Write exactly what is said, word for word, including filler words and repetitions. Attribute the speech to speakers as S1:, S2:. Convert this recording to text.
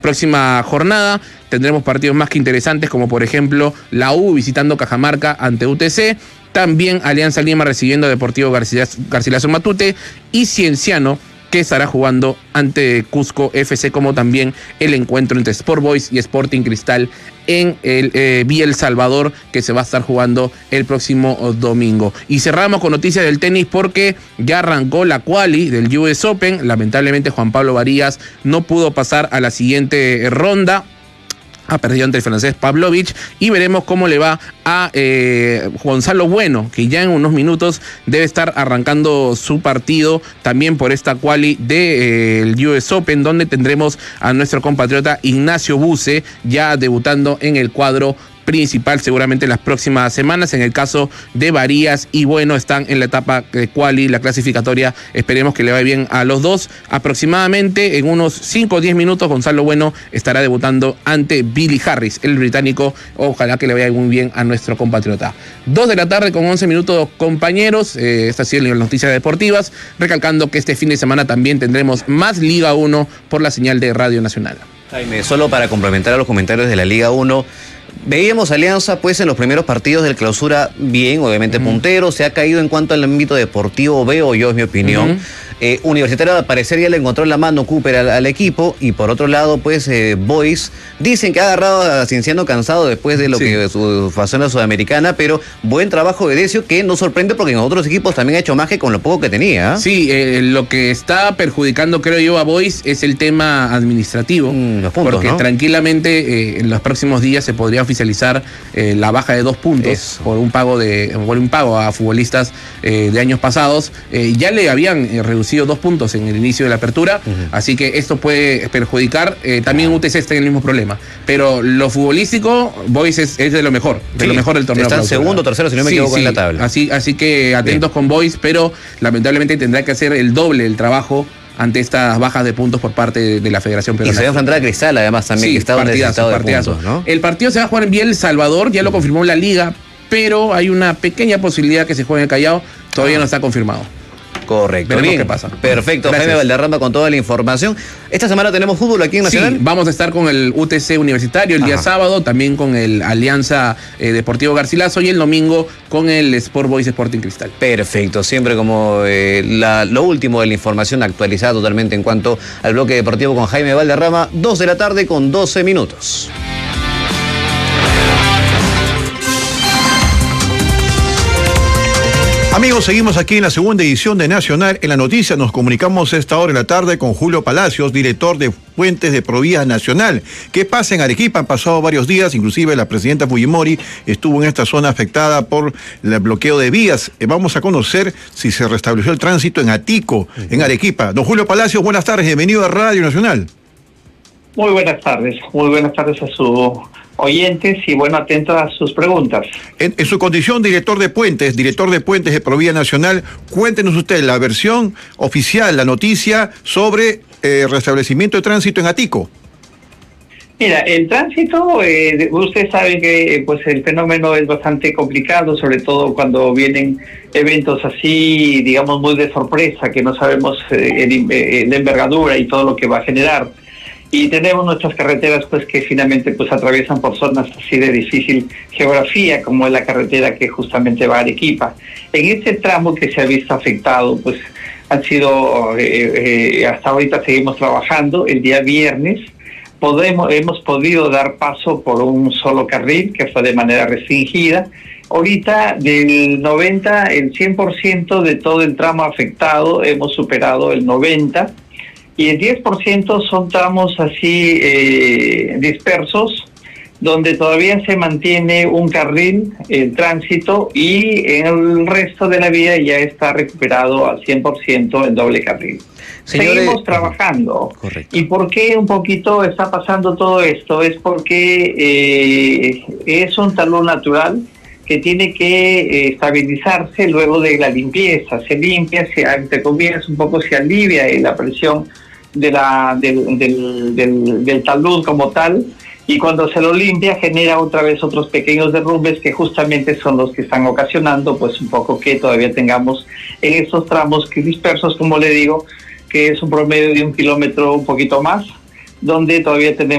S1: Próxima jornada tendremos partidos más que interesantes, como por ejemplo la U visitando Cajamarca ante U T C, también Alianza Lima recibiendo a Deportivo Garcilaso Matute y Cienciano, que estará jugando ante Cusco F C, como también el encuentro entre Sport Boys y Sporting Cristal en el eh, Vía El Salvador, que se va a estar jugando el próximo domingo. Y cerramos con noticias del tenis porque ya arrancó la quali del U S Open. Lamentablemente Juan Pablo Varillas no pudo pasar a la siguiente ronda. Ha perdido ante el francés Pavlovich, y veremos cómo le va a eh, Gonzalo Bueno, que ya en unos minutos debe estar arrancando su partido también por esta quali del de, eh, U S Open, donde tendremos a nuestro compatriota Ignacio Buse ya debutando en el cuadro principal seguramente en las próximas semanas. En el caso de Varillas y Bueno, están en la etapa de quali, la clasificatoria. Esperemos que le vaya bien a los dos. Aproximadamente en unos cinco o diez minutos Gonzalo Bueno estará debutando ante Billy Harris, el británico. Ojalá que le vaya muy bien a nuestro compatriota. Dos de la tarde con once minutos, compañeros. Eh, esta ha sido las noticias deportivas, recalcando que este fin de semana también tendremos más Liga uno por la señal de Radio Nacional.
S2: Jaime, solo para complementar a los comentarios de la Liga uno, veíamos Alianza pues en los primeros partidos del clausura bien, obviamente uh-huh. puntero, se ha caído en cuanto al ámbito deportivo, veo yo, es mi opinión. Uh-huh. Eh, Universitario al parecer ya le encontró la mano Cooper al, al equipo, y por otro lado pues eh, Boys dicen que ha agarrado a Cienciano cansado después de lo sí. que su faceta sudamericana, pero buen trabajo de Decio, que no sorprende porque en otros equipos también ha hecho magia con lo poco que tenía. ¿eh? Sí,
S1: eh, lo que está perjudicando creo yo a Boys es el tema administrativo, mm, los puntos, porque ¿no? tranquilamente eh, en los próximos días se podría oficializar eh, la baja de dos puntos Eso. por un pago de por un pago a futbolistas eh, de años pasados. Eh, ya le habían eh, reducido dos puntos en el inicio de la apertura, uh-huh. así que esto puede perjudicar. Eh, también U T C está en el mismo problema, pero lo futbolístico, Boys es, es de lo mejor, de sí. lo mejor del torneo.
S2: Están segundo, tercero, si no me sí, equivoco, sí. en la tabla.
S1: Así, así que atentos Bien. con Boys, pero lamentablemente tendrá que hacer el doble del trabajo ante estas bajas de puntos por parte de, de la Federación Peruana.
S2: Y se va a enfrentar a Cristal, además, también,
S1: sí,
S2: que está
S1: partidazo,
S2: de
S1: partidazo.
S2: puntos, ¿no?
S1: El partido se va a jugar en Vía El Salvador, ya lo confirmó la Liga, pero hay una pequeña posibilidad que se juegue en el Callao, todavía ah. no está confirmado.
S2: Correcto.
S1: Veremos
S2: Bien.
S1: qué pasa.
S2: Perfecto. Gracias. Jaime Valderrama con toda la información. Esta semana tenemos fútbol aquí en Nacional.
S1: Sí, vamos a estar con el U T C Universitario el Ajá. día sábado, también con el Alianza eh, Deportivo Garcilaso, y el domingo con el Sport Boys Sporting Cristal.
S2: Perfecto. Siempre como eh, la, lo último de la información actualizada totalmente en cuanto al bloque deportivo con Jaime Valderrama. Dos de la tarde con doce minutos.
S3: Amigos, seguimos aquí en la segunda edición de Nacional. En la noticia nos comunicamos a esta hora de la tarde con Julio Palacios, director de Puentes de Provías Nacional. ¿Qué pasa en Arequipa? Han pasado varios días, inclusive la presidenta Fujimori estuvo en esta zona afectada por el bloqueo de vías. Eh, vamos a conocer si se restableció el tránsito en Atico, uh-huh. en Arequipa. Don Julio Palacios, buenas tardes, bienvenido a Radio Nacional.
S4: Muy buenas tardes, muy buenas tardes a sus oyentes y bueno, atento a sus preguntas.
S3: En, en su condición director de Puentes, director de Puentes de Provías Nacional, cuéntenos usted la versión oficial, la noticia sobre eh, restablecimiento de tránsito en Atico.
S4: Mira, el tránsito, eh, ustedes saben que eh, pues el fenómeno es bastante complicado, sobre todo cuando vienen eventos así, digamos, muy de sorpresa, que no sabemos eh, el, eh, la envergadura y todo lo que va a generar. Y tenemos nuestras carreteras pues que finalmente pues atraviesan por zonas así de difícil geografía, como es la carretera que justamente va a Arequipa. En este tramo que se ha visto afectado, pues han sido, eh, eh, hasta ahorita seguimos trabajando. El día viernes podemos, hemos podido dar paso por un solo carril, que fue de manera restringida. Ahorita del noventa, el cien por ciento de todo el tramo afectado, hemos superado el noventa por ciento. Y el diez por ciento son tramos así eh, dispersos, donde todavía se mantiene un carril, el tránsito, y el resto de la vía ya está recuperado al cien por ciento en doble carril. Señores, seguimos trabajando. Correcto. ¿Y por qué un poquito está pasando todo esto? Es porque eh, es un talud natural que tiene que eh, estabilizarse luego de la limpieza. Se limpia, se, entre comillas, un poco se alivia eh, la presión de la, del, del, del, del talud como tal, y cuando se lo limpia genera otra vez otros pequeños derrumbes que justamente son los que están ocasionando pues un poco que todavía tengamos en estos tramos que dispersos, como le digo, que es un promedio de un kilómetro un poquito más, donde todavía tenemos